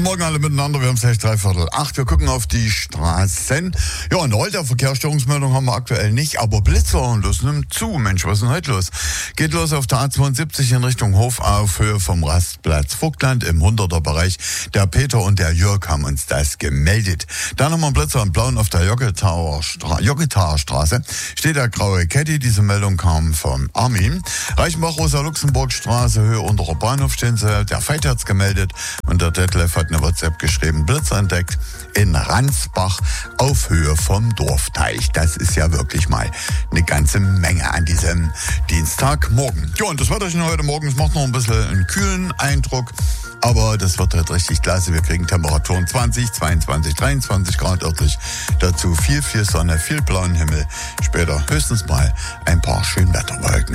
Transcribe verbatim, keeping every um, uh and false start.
Morgen alle miteinander, wir haben es gleich dreiviertel acht. Wir gucken auf die Straßen. Ja, und heute Verkehrsstörungsmeldung haben wir aktuell nicht, aber Blitzer und das nimmt zu. Mensch, was ist denn heute los? Geht los auf der A zweiundsiebzig in Richtung Hof auf Höhe vom Rastplatz Vogtland im hunderter Bereich. Der Peter und der Jörg haben uns das gemeldet. Dann haben wir einen Blitzer im Blauen auf der Joggetaer Stra- Joggetaer Straße. Steht der graue Caddy. Diese Meldung kam vom Armin. Reichenbach-Rosa-Luxemburg-Straße, Höhe unterer Bahnhof stehen sie. Der Veit hat's gemeldet und der Detlef hat eine WhatsApp geschrieben, Blitzer entdeckt in Ransbach auf Höhe vom Dorfteich. Das ist ja wirklich mal eine ganze Menge an diesem Dienstagmorgen. Ja, und das Wetterchen heute Morgen, es macht noch ein bisschen einen kühlen Eindruck, aber das wird halt richtig klasse. Wir kriegen Temperaturen zwanzig, zweiundzwanzig, dreiundzwanzig Grad örtlich. Dazu viel, viel Sonne, viel blauen Himmel. Später höchstens mal ein paar Schönwetterwolken.